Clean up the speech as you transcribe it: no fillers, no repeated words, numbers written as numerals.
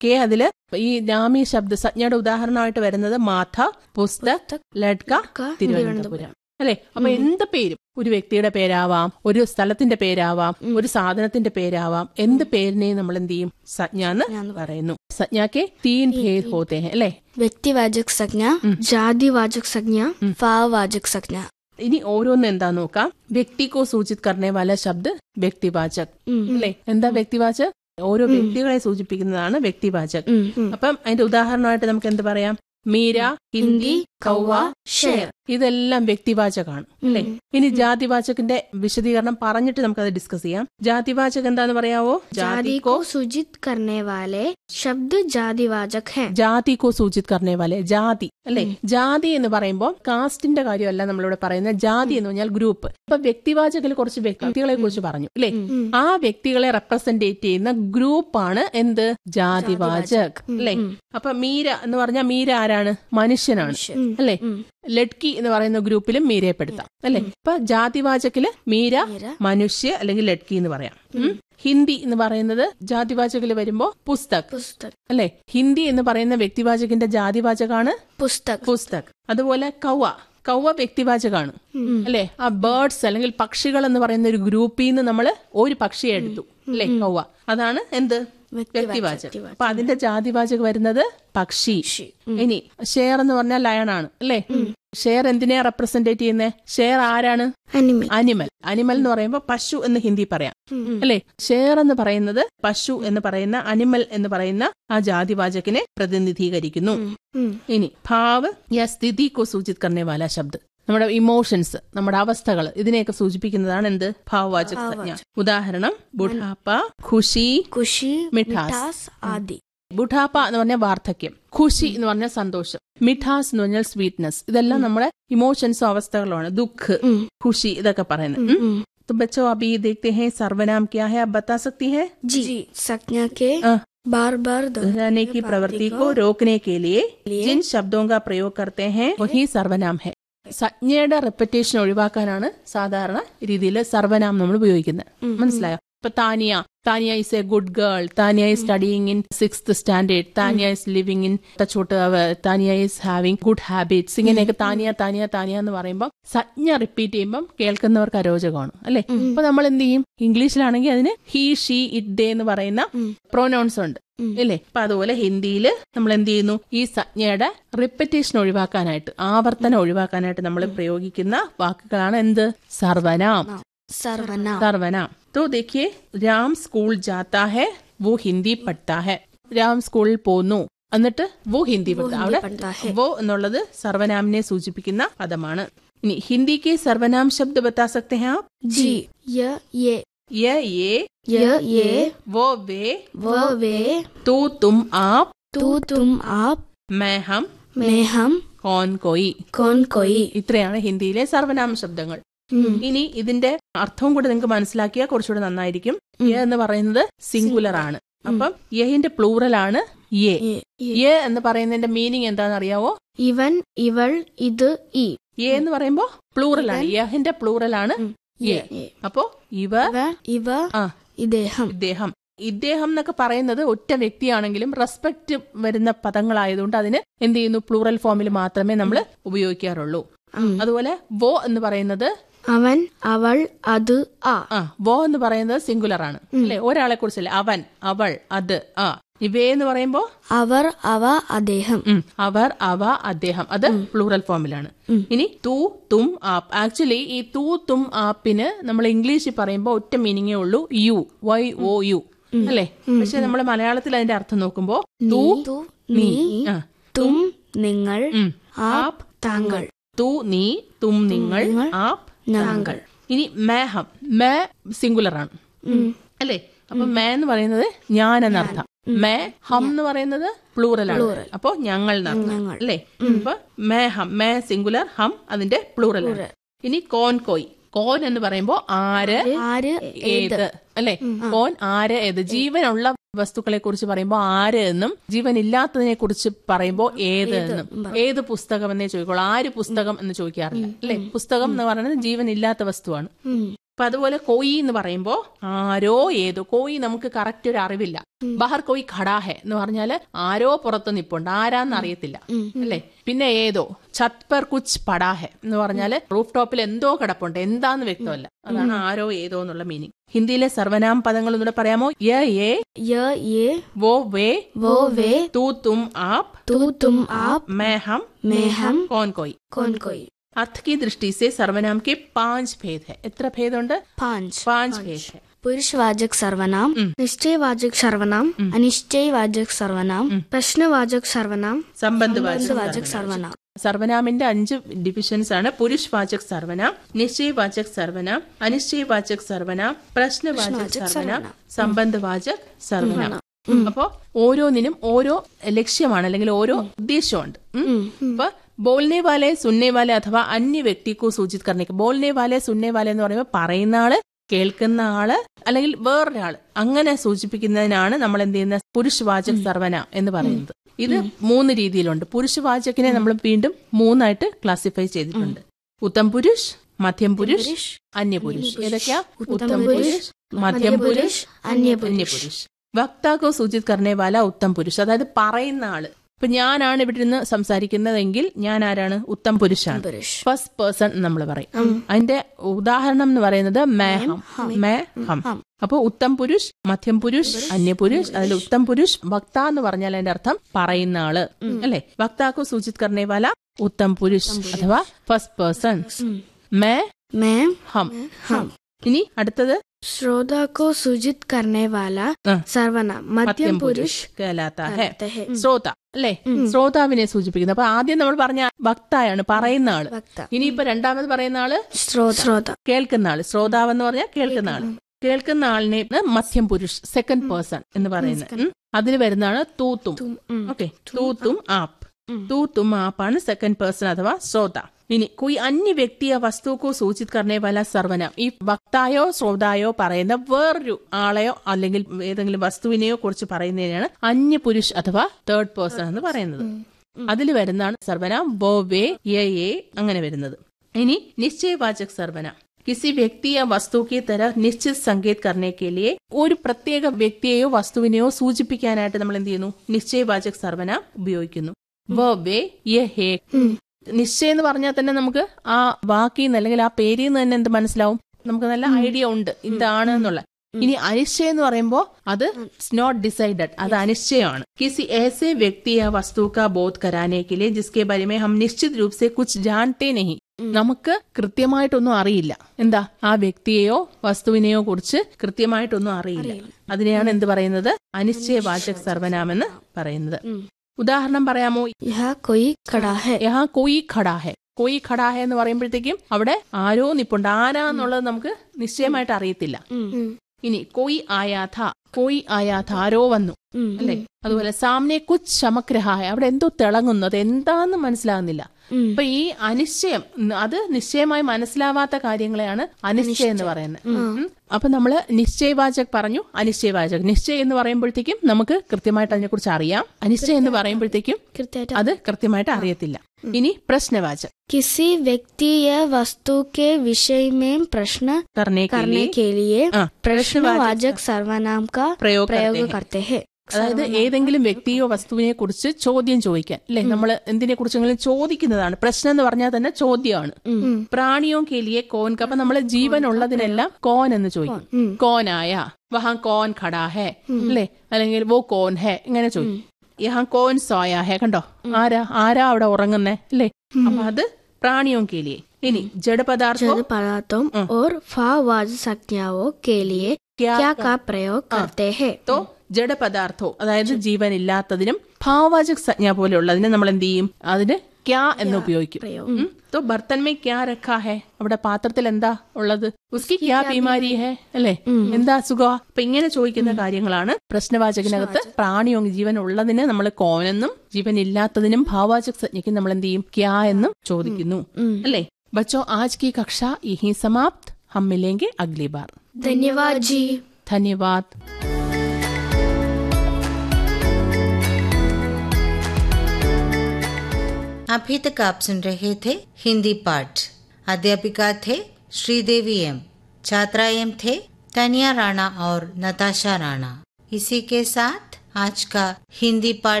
K അതില് ഈ നാമി ശബ്ദ സംജ്ഞയുടെ ഉദാഹരണമായിട്ട് വരുന്നത് മാഥ, പുസ്തക്, ലഡ്ക, തിരുവനന്തപുരം അല്ലെ. അപ്പൊ എന്ത് പേരും ഒരു വ്യക്തിയുടെ പേരാവാം, ഒരു സ്ഥലത്തിന്റെ പേരാവാം, ഒരു സാധനത്തിന്റെ പേരാവാം, എന്ത് പേരിനെയും നമ്മൾ എന്ത് ചെയ്യും? സംജ്ഞ എന്ന് പറയുന്നു. സംജ്ഞാക്ക് 3 भेद होते हैं അല്ലെ. വ്യക്തിവാചക സംജ്ഞ, ജാതിവാചക സംജ്ഞ, ഭാവവാചക സംജ്ഞ. ഇനി ഓരോന്ന് എന്താ നോക്കാം. വ്യക്തിക്കോ സൂചിത് കർണേ വാല ശബ്ദ് വ്യക്തിവാചക് അല്ലെ. എന്താ വ്യക്തിവാചക്? ഓരോ വ്യക്തികളെ സൂചിപ്പിക്കുന്നതാണ് വ്യക്തിവാചക്. അപ്പം അതിന്റെ ഉദാഹരണമായിട്ട് നമുക്ക് എന്ത് പറയാം? മീര, ഹിന്ദി, കൗവ, ഷേർ, ഇതെല്ലാം വ്യക്തിവാചകാണ് അല്ലെ. ഇനി ജാതിവാചകിന്റെ വിശദീകരണം പറഞ്ഞിട്ട് നമുക്കത് ഡിസ്കസ് ചെയ്യാം. ജാതിവാചക് എന്താന്ന് പറയാവോ? ജാതിക്കോ സൂചിത് കർണേ വാലെ ശബ്ദ ജാതിവാചക് ഹൈ. ജാതിക്കോ സൂചിത് കർണേ വാലെ, ജാതി അല്ലെ. ജാതി എന്ന് പറയുമ്പോൾ കാസ്റ്റിന്റെ കാര്യമല്ല നമ്മളിവിടെ പറയുന്നത്. ജാതി എന്ന് പറഞ്ഞാൽ ഗ്രൂപ്പ്. ഇപ്പൊ വ്യക്തിവാചകിൽ കുറച്ച് വ്യക്തികളെ കുറിച്ച് പറഞ്ഞു അല്ലെ. ആ വ്യക്തികളെ റെപ്രസെന്റേറ്റ് ചെയ്യുന്ന ഗ്രൂപ്പാണ് എന്ത്? ജാതിവാചക് അല്ലെ. അപ്പൊ മീര എന്ന് പറഞ്ഞാൽ മീര ആരാണ്? മനുഷ്യനാണ് അല്ലെ. ലഡ്കി എന്ന് പറയുന്ന ഗ്രൂപ്പിലും മീരയെ പെടുത്താം അല്ലെ. ഇപ്പൊ ജാതിവാചകില് മീര മനുഷ്യ അല്ലെങ്കിൽ ലഡ്കി എന്ന് പറയാം. ഹിന്ദി എന്ന് പറയുന്നത് ജാതിവാചകില് വരുമ്പോ പുസ്തക് അല്ലെ. ഹിന്ദി എന്ന് പറയുന്ന വ്യക്തിവാചകിന്റെ ജാതിവാചകാണ് പുസ്തക്. അതുപോലെ കൗവ വ്യക്തിവാചകാണ് അല്ലെ. ആ ബേർഡ്സ് അല്ലെങ്കിൽ പക്ഷികൾ എന്ന് പറയുന്ന ഒരു ഗ്രൂപ്പിൽ നിന്ന് നമ്മള് ഒരു പക്ഷിയെ എടുത്തു അല്ലെ, കൗവ. അതാണ് എന്ത്? വ്യക്തിവാചകം. അപ്പൊ അതിന്റെ ജാതിവാചകം വരുന്നത് പക്ഷി. ഇനി ഷെയർ എന്ന് പറഞ്ഞാൽ ലയണാണ് അല്ലെ. ഷെയർ എന്തിനെ റെപ്രസെന്റേറ്റ് ചെയ്യുന്നത്? ഷെയർ ആരാണ്? അനിമൽ. അനിമൽ എന്ന് പറയുമ്പോൾ പശു എന്ന് ഹിന്ദി പറയാം അല്ലെ. ഷെയർ എന്ന് പറയുന്നത് പശു എന്ന് പറയുന്ന അനിമൽ എന്ന് പറയുന്ന ആ ജാതിവാചകിനെ പ്രതിനിധീകരിക്കുന്നു. ഇനി ഭാവ് യാ സ്ഥിതി കോ സൂചിത് കർണേ വാല ശബ്ദ്, നമ്മുടെ ഇമോഷൻസ്, നമ്മുടെ അവസ്ഥകൾ, ഇതിനെയൊക്കെ സൂചിപ്പിക്കുന്നതാണ് എന്ത്? ഭാവവാചക സംജ്ഞ. ഉദാഹരണം ബുഢാപ്പ, ഖുഷി, മിഠാസ് ആദി. ബുഢാപ്പ എന്ന് പറഞ്ഞാൽ വാർദ്ധക്യം, ഖുഷി എന്ന് പറഞ്ഞാൽ സന്തോഷം, മിഠാസ് എന്ന് പറഞ്ഞാൽ സ്വീറ്റ്നെസ്. ഇതെല്ലാം നമ്മുടെ ഇമോഷൻസും അവസ്ഥകളുമാണ്. ദുഃഖ്, ഖുഷി, ഇതൊക്കെ പറയുന്നത്. तो बच्चों अभी देखते हैं सर्वनाम क्या है, आप बता सकती है? जी, संज्ञा के बार बार दोहराने की प्रवृत्ति को रोकने के लिए जिन शब्दों का प्रयोग करते हैं वही सर्वनाम है. സംജ്ഞയുടെ റെപ്പറ്റേഷൻ ഒഴിവാക്കാനാണ് സാധാരണ രീതിയിൽ സർവനാം നമ്മൾ ഉപയോഗിക്കുന്നത്. മനസ്സിലായോ? ഇപ്പൊ Tania is A good girl, Tania is studying in 6th standard, Tania is living in തച്ചോട്ട്, Tania is having good habits. ഇങ്ങനെയൊക്കെ താനിയ എന്ന് പറയുമ്പോൾ സംജ്ഞ റിപ്പീറ്റ് ചെയ്യുമ്പോൾ കേൾക്കുന്നവർക്ക് അരോചകമാണ് അല്ലെ. അപ്പൊ നമ്മൾ എന്ത് ചെയ്യും? ഇംഗ്ലീഷിലാണെങ്കിൽ അതിന് ഹി, ഷീ, ഇറ്റ്, ദേ എന്ന് പറയുന്ന പ്രൊനൗൺസ് ഉണ്ട് ഇല്ലേ. അപ്പൊ അതുപോലെ ഹിന്ദിയിൽ നമ്മൾ എന്ത് ചെയ്യുന്നു? ഈ സംജ്ഞയുടെ റിപ്പറ്റേഷൻ ഒഴിവാക്കാനായിട്ട്, ആവർത്തനം ഒഴിവാക്കാനായിട്ട് നമ്മൾ പ്രയോഗിക്കുന്ന വാക്കുകളാണ് എന്ത്? സർവനാം. तो देखिए, രാം സ്കൂൾ ജാത്താ ഹെ വോ ഹിന്ദി പഠിത്താ ഹെ. രാം സ്കൂളിൽ പോന്നു എന്നിട്ട് വോ ഹിന്ദി പഠിത്താ. അവിടെ വോ എന്നുള്ളത് സർവനാമിനെ സൂചിപ്പിക്കുന്ന പദമാണ്. ഇനി ഹിന്ദിക്ക് സർവനാം ശബ്ദ ബത്താ സക്തേ ഹെ ആപ്? ജി, ये, वो वे, तू तुम आप, मैं हम, कौन कोई. ഇത്രയാണ് ഹിന്ദിയിലെ സർവനാമ ശബ്ദങ്ങൾ. ഇനി ഇതിന്റെ അർത്ഥവും കൂടെ നിങ്ങൾക്ക് മനസ്സിലാക്കിയാൽ കുറച്ചുകൂടെ നന്നായിരിക്കും. യ എന്ന് പറയുന്നത് സിംഗുലർ ആണ്. അപ്പം യഹിന്റെ പ്ലൂറൽ ആണ് യേ. യ എന്ന് പറയുന്നതിന്റെ മീനിങ് എന്താണെന്ന് അറിയാവോ? ഇവൻ, ഇവൾ, ഇത്, ഈ. യ എന്ന് പറയുമ്പോ പ്ലൂറൽ ആണ്. യഹിന്റെ പ്ലൂറൽ ആണ് യേ. അപ്പോ ഇവ, ഇദ്ദേഹം എന്നൊക്കെ പറയുന്നത് ഒറ്റ വ്യക്തിയാണെങ്കിലും റെസ്പെക്ട് വരുന്ന പദങ്ങളായതുകൊണ്ട് അതിന് എന്ത് ചെയ്യുന്നു? പ്ലൂറൽ ഫോമിൽ മാത്രമേ നമ്മൾ ഉപയോഗിക്കാറുള്ളൂ. അതുപോലെ വോ എന്ന് പറയുന്നത് അവൻ, അവൾ, അത്, ആ. വോ എന്ന് പറയുന്നത് സിംഗുലർ ആണ് അല്ലെ, ഒരാളെ കുറിച്ചല്ലേ. അവൻ, അവൾ, അത്, ആ. ഇവേ എന്ന് പറയുമ്പോ അവർ, അവ, അദ്ദേഹം, അത് പ്ലൂറൽ ഫോമിലാണ്. ഇനി തൂ, തും, ആപ്പ്. ആക്ച്വലി ഈ തൂ, തും, ആപ്പിന് നമ്മൾ ഇംഗ്ലീഷിൽ പറയുമ്പോ ഒറ്റ മീനിങ്ങേ ഉള്ളൂ, യു, YOU അല്ലെ. പക്ഷെ നമ്മൾ മലയാളത്തിൽ അതിന്റെ അർത്ഥം നോക്കുമ്പോ തൂ, നീ, തും, നിങ്ങൾ, ആപ്പ്, താങ്കൾ. തൂ, നീ, തും, നിങ്ങൾ, ആപ്പ്, താങ്കൾ. ഇനി മേഹം, മേ സിംഗുലർ ആണ് അല്ലെ. അപ്പൊ മേ എന്ന് പറയുന്നത് ഞാൻ എന്നർത്ഥം. മേ ഹം എന്ന് പറയുന്നത് പ്ലൂറൽ ആണ്. അപ്പൊ ഞങ്ങൾ എന്നർത്ഥം അല്ലെ. അപ്പൊ മേഹം, മേ സിംഗുലർ, ഹം അതിന്റെ പ്ലൂറൽ ആണ്. ഇനി കോൻ കോയി. കോൻ എന്ന് പറയുമ്പോ ആര്, ഏത് അല്ലെ. കോൻ, ആര്, ഏത്. ജീവനുള്ള വസ്തുക്കളെ കുറിച്ച് പറയുമ്പോ ആര് എന്നും, ജീവൻ ഇല്ലാത്തതിനെ കുറിച്ച് പറയുമ്പോ ഏത് എന്നും. ഏത് പുസ്തകം എന്നേ ചോദിക്കുള്ളൂ, ആര് പുസ്തകം എന്ന് ചോദിക്കാറില്ല അല്ലെ. പുസ്തകം എന്ന് പറയുന്നത് ജീവൻ ഇല്ലാത്ത വസ്തുവാണ്. അപ്പൊ അതുപോലെ കോയി എന്ന് പറയുമ്പോ ആരോ ഏതോ, കോയി നമുക്ക് കറക്റ്റ് ഒരു അറിവില്ല. ബഹർ കോയി ഖടാ ഹെ എന്ന് പറഞ്ഞാല് ആരോ പുറത്ത് നിപ്പുണ്ട്, ആരാന്ന് അറിയത്തില്ല അല്ലെ. പിന്നെ ഏതോ, ഛത് പർ കുച്ച് പടാ ഹെ എന്ന് പറഞ്ഞാല് റൂഫ് ടോപ്പിൽ എന്തോ കിടപ്പുണ്ട്, എന്താന്ന് വ്യക്തമല്ല. അതാണ് ആരോ ഏതോ എന്നുള്ള മീനിങ്. ഹിന്ദിയിലെ സർവനാം പദങ്ങൾ ഒന്നുകൂടെ പറയാമോ? യേ, വോ വേ, തൂ തും ആപ്, मैं हम, कौन कोई. अर्थ की दृष्टि से सर्वनाम के 5 भेद है. എത്ര ഭേദമുണ്ട്? 5 भेद है. पुरुषवाचक सर्वनाम, निश्चयवाचक सर्वनाम, अनिश्चयवाचक सर्वनाम, प्रश्नवाचक सर्वनाम, संबंधवाचक सर्वनाम. സർവനാമിന്റെ 5 ഡിവിഷൻസ് ആണ്. പുരുഷവാചക് സർവനാം, നിശ്ചയവാചക് സർവനാം, അനിശ്ചയവാചക് സർവനാം, പ്രശ്നവാചക് സർവനാം, സംബന്ധവാചക് സർവനാം. അപ്പോ ഓരോന്നിനും ഓരോ ലക്ഷ്യമാണ്, അല്ലെങ്കിൽ ഓരോ ഉദ്ദേശമുണ്ട്. അപ്പൊ ബോൾനെ വാലെ സുന്നെ വാലെ അഥവാ അന്യ വ്യക്തിക്കു സൂചിത് കർണേക്ക്, ബോൾനെ വാലെ സുന്നെ വാലെ എന്ന് പറയുമ്പോൾ പറയുന്ന ആള്, കേൾക്കുന്ന ആള്, അല്ലെങ്കിൽ വേറൊരാള്, അങ്ങനെ സൂചിപ്പിക്കുന്നതിനാണ് നമ്മൾ എന്ത് ചെയ്യുന്ന പുരുഷവാചക് സർവനാം എന്ന് പറയുന്നത്. ഇത് 3 രീതിയിലുണ്ട്. പുരുഷവാചകിനെ നമ്മൾ വീണ്ടും 3ആയിട്ട് ക്ലാസിഫൈ ചെയ്തിട്ടുണ്ട്. ഉത്തം പുരുഷ്, മധ്യം പുരുഷ്, അന്യപുരുഷ്. ഏതൊക്കെയാ? ഉത്തം പുരുഷ്, മധ്യം പുരുഷ്, അന്യപുരുഷ്. വക്താക്കോ സൂചിത് കർണേ വാല ഉത്തം പുരുഷ്, അതായത് പറയുന്ന ആള്. ഇപ്പൊ ഞാനാണ് ഇവിടെ നിന്ന് സംസാരിക്കുന്നതെങ്കിൽ ഞാൻ ആരാണ്? ഉത്തം പുരുഷാണ്, ഫസ്റ്റ് പേഴ്സൺ നമ്മൾ പറയും. അതിന്റെ ഉദാഹരണം എന്ന് പറയുന്നത് മേ ഹം. അപ്പൊ ഉത്തം പുരുഷ്, മധ്യം പുരുഷ്, അന്യപുരുഷ്. അതിൽ ഉത്തം പുരുഷ് വക്ത എന്ന് പറഞ്ഞാൽ അതിന്റെ അർത്ഥം പറയുന്ന ആള് അല്ലെ. വക്താക്കോ സൂചിത് കർണേ വാല ഉത്തം പുരുഷ് അഥവാ ഫസ്റ്റ് പേഴ്സൺ, മേ ഹം. ഇനി അടുത്തത് श्रोता को सूचित करने वाला सर्वनाम मध्यम पुरुष कहलाता है. ശ്രോത അല്ലെ, ശ്രോതാവിനെ സൂചിപ്പിക്കുന്നത്. അപ്പൊ ആദ്യം നമ്മൾ പറഞ്ഞ വക്തായാണ്, പറയുന്ന ആള്. ഇനിയിപ്പോ രണ്ടാമത് പറയുന്ന ആള് ശ്രോത, കേൾക്കുന്ന ആള്. ശ്രോതാവ് എന്ന് പറഞ്ഞാൽ കേൾക്കുന്ന ആള്. കേൾക്കുന്ന ആളിനെ മധ്യം പുരുഷ്, സെക്കൻഡ് പേഴ്സൺ എന്ന് പറയുന്നത്. അതിൽ വരുന്നതാണ് തൂത്തും. Okay, തൂത്തും app. തൂത്തും ആപ്പാണ് സെക്കൻഡ് പേഴ്സൺ അഥവാ ശ്രോത. ഇനി കൊയ് അന്യ വ്യക്തിയ വസ്തുക്കോ സൂചിത് കർണേ വാല സർവനാം, ഈ വക്തായോ ശ്രോതായോ പറയുന്ന വേറൊരു ആളെയോ അല്ലെങ്കിൽ ഏതെങ്കിലും വസ്തുവിനെയോ കുറിച്ച് പറയുന്നതിനാണ് അന്യ പുരുഷ് അഥവാ തേർഡ് പേഴ്സൺ എന്ന് പറയുന്നത്. അതിൽ വരുന്നതാണ് സർവനാം വോ വേ യേ അങ്ങനെ വരുന്നത്. ഇനി നിശ്ചയവാചക് സർവനാം, കിസി വ്യക്തി യാ വസ്തു की तरह निश्चित संकेत करने के लिए, ഒരു പ്രത്യേക വ്യക്തിയെയോ വസ്തുവിനെയോ സൂചിപ്പിക്കാനായിട്ട് നമ്മൾ എന്ത് ചെയ്യുന്നു? നിശ്ചയവാചക് സർവനാം ഉപയോഗിക്കുന്നു. വോ വേ യേ. നിശ്ചയം എന്ന് പറഞ്ഞാൽ തന്നെ നമുക്ക് ആ വാക്കിൽ നിന്ന് അല്ലെങ്കിൽ ആ പേരിൽ നിന്ന് തന്നെ എന്ത് മനസ്സിലാവും? നമുക്ക് നല്ല ഐഡിയ ഉണ്ട് ഇതാണ് എന്നുള്ള. ഇനി അനിശ്ചയം എന്ന് പറയുമ്പോൾ അത് നോട്ട് ഡിസൈഡഡ്, അത് അനിശ്ചയമാണ്. किसी ऐसे व्यक्ति या वस्तु का बोध कराने के लिए जिसके बारे में हम निश्चित रूप से कुछ जानते नहीं, നമുക്ക് കൃത്യമായിട്ടൊന്നും അറിയില്ല. എന്താ? ആ വ്യക്തിയെയോ വസ്തുവിനെയോ കുറിച്ച് കൃത്യമായിട്ടൊന്നും അറിയില്ല. അതിനെയാണ് എന്ത് പറയുന്നത്? അനിശ്ചയവാചക് സർവനാമെന്ന് പറയുന്നത്. ഉദാഹരണം പറയാമോ? യഹാ കോയി ഖടാ ഹെ. യഹാ കോയി ഖടാ ഹെ. കോയി ഖടാ ഹെ എന്ന് പറയുമ്പോഴത്തേക്കും അവിടെ ആരോ നിപ്പുണ്ട്. ആരാന്നുള്ളത് നമുക്ക് നിശ്ചയമായിട്ട് അറിയത്തില്ല. ഇനി കോയി ആയാഥ, കോയി ആയാഥ, ആരോ വന്നു അല്ലെ. അതുപോലെ സാമനെ കുച്ച് ചമക് രഹാ ഹെ, അവിടെ എന്തോ തിളങ്ങുന്നു, അത് എന്താന്ന് മനസ്സിലാകുന്നില്ല. അപ്പൊ ഈ അനിശ്ചയം, അത് നിശ്ചയമായി മനസ്സിലാവാത്ത കാര്യങ്ങളെയാണ് അനിശ്ചയം എന്ന് പറയുന്നത്. അപ്പൊ നമ്മള് നിശ്ചയവാചക് പറഞ്ഞു, അനിശ്ചയവാചക്. നിശ്ചയം എന്ന് പറയുമ്പോഴത്തേക്കും നമുക്ക് കൃത്യമായിട്ട് അതിനെ കുറിച്ച് അറിയാം. അനിശ്ചയം എന്ന് പറയുമ്പോഴത്തേക്കും അത് കൃത്യമായിട്ട് അറിയത്തില്ല. ഇനി പ്രശ്നവാചക്, किसी व्यक्ति या वस्तु के विषय में प्रश्न करने के लिए प्रश्नवाचक सर्वनाम का प्रयोग करते हैं. അതായത് ഏതെങ്കിലും വ്യക്തിയോ വസ്തുവിനെ കുറിച്ച് ചോദ്യം ചോദിക്കാൻ അല്ലെ, നമ്മൾ എന്തിനെ കുറിച്ചെങ്കിലും ചോദിക്കുന്നതാണ്. പ്രശ്നം എന്ന് പറഞ്ഞാൽ തന്നെ ചോദ്യമാണ്. പ്രാണിയോ കേലിയെ കോൻ. അപ്പൊ നമ്മള് ജീവൻ ഉള്ളതിനെല്ലാം കോൻ എന്ന് ചോദിക്കും. കോനായ, വഹാ കോൻ ഖടാ ഹെ അല്ലെ, അല്ലെങ്കിൽ വോ കോൻ ഹെ ഇങ്ങനെ ചോദിക്കും. യഹാ കോൻ സോയാ ഹെ, കണ്ടോ ആരാ അവിടെ ഉറങ്ങുന്നേ അല്ലെ. അപ്പൊ അത് പ്രാണിയോ കേലിയെ. ഇനി जड़पदार्थों और फावाज संज्ञाओं के लिए क्या का प्रयोग करते हैं. तो ജഡപദാർത്ഥോ, അതായത് ജീവൻ ഇല്ലാത്തതിനും ഭാവവാചക് സംജ്ഞ പോലെയുള്ളതിന് നമ്മൾ എന്ത് ചെയ്യും? അതിന് ക്യാ എന്ന് ഉപയോഗിക്കും. तो बर्तन में क्या रखा है, അവിടെ പാത്രത്തിൽ എന്താ ഉള്ളത്? ഉസ്കി ക്യാ ബീമാരി ഹെ അല്ലെ, എന്താ അസുഖം? അപ്പൊ ഇങ്ങനെ ചോദിക്കുന്ന കാര്യങ്ങളാണ് പ്രശ്നവാചകിനകത്ത്. പ്രാണിയോ ജീവൻ ഉള്ളതിന് നമ്മൾ കോനെന്നും ജീവൻ ഇല്ലാത്തതിനും ഭാവവാചക് സംജ്ഞയ്ക്ക് നമ്മൾ എന്ത് ചെയ്യും? ക്യാ എന്നും ചോദിക്കുന്നു അല്ലെ. बच्चों, आज की कक्षा यहीं समाप्त. हम मिलेंगे अगली बार. धन्यवाद जी. धन्यवाद. अभी तक आप सुन रहे थे हिंदी पाठ. अध्यापिका थे श्रीदेवी एम. छात्राएं थे तनिया राणा और नताशा राणा। इसी के साथ आज का हिंदी पाठ